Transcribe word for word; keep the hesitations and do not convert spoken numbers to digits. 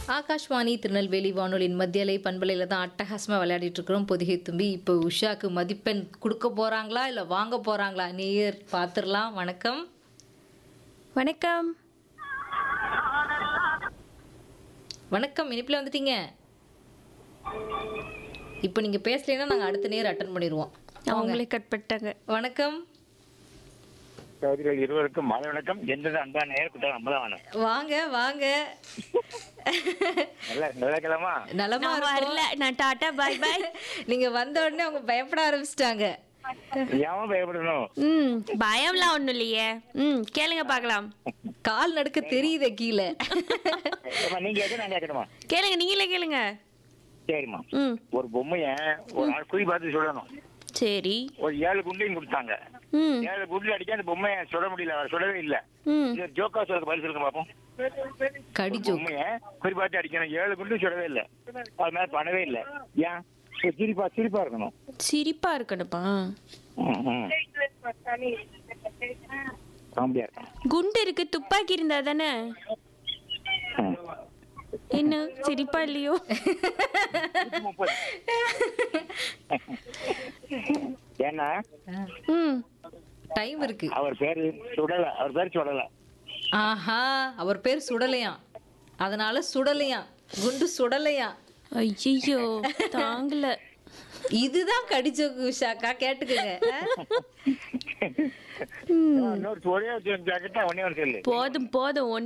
ஆகாஷ்வாணி திருநெல்வேலி வானொலியின் மத்தியலை பண்பலையில் தான் அட்டகாசமாக விளையாடிட்டு இருக்கிறோம் பொதிகை தும்பி. இப்போ உஷாக்கு மதிப்பெண் கொடுக்க போகிறாங்களா இல்லை வாங்க போகிறாங்களா நேயர் பார்த்துடலாம். வணக்கம். வணக்கம். வணக்கம், இனிப்பில் வந்துட்டீங்க. இப்போ நீங்கள் பேசலைன்னா நாங்கள் அடுத்த நேர் அட்டன் பண்ணிடுவோம். அவங்களே கட் பண்ணிட்டாங்க. வணக்கம். இருவருக்கும் மாலை வணக்கம். எந்தது அன்பான நேயர் கூட்டம் நம்ம தான் வாங்க வாங்க. நல்லா நல்லா கிளமா நலமா நான் வரல, நான் டாடா பாய் பாய். நீங்க வந்த உடனே அவங்க பயப்பட ஆரம்பிச்சிட்டாங்க. ஏன் பயப்படணும்? ம் பயம்லாம் ஒண்ணும் இல்லையே. ம் கேளுங்க பார்க்கலாம். கால் நடுக்க தெரியுதே கீழே. ஏம்மா, நீங்க கேட்க நான் கேட்கணுமா? கேளுங்க, நீங்களே கேளுங்க. சரிம்மா. ம் ஒரு பொம்மைய ஒரு நாள் குறி பார்த்து சொல்லணும். சரி. ஒரு ஏழு குண்டையும் கொடுத்தாங்க. ம் ஏழு குண்டு அடிக்க அந்த பொம்மைய சுட முடியல, அவர் சுடவே இல்ல. ம் இது ஜோக்கா சொல்லுங்க, பதில் சொல்லுங்க பாப்போம். கடி ஜோக். பொம்மைய குறி பார்த்து அடிக்கணும், ஏழு குண்டு சுடவே இல்ல, அது மேல பண்ணவே இல்ல. ஏன்? சிரிப்பா சிரிப்பா இருக்கணும். சிரிப்பா இருக்கணுப்பா. ம், ம். காமெடியா இருக்கணும். குண்டு இருக்கு, துப்பாக்கி இருந்தா தானே. ம். என்ன சிரிப்பா இல்லையோ? முப்பது. ஏன்னா ம் டைம் இருக்கு. அவர் பேரு சுடல, அவர் பேரு சுடல. ஆஹா, அவர் பேர் சுடலையாம், அதனால சுடலையாம், குண்டு சுடலையாம். ஐயோ தாங்கல. இதுதான் கடிச்சோக்கு உஷாக்கா, கேட்டுக்கங்க. இன்னொரு ஒரே ஒரு ஜாக்கெட்டா ஒன்னே ஒரு சொல்லு. போதும் போதும்.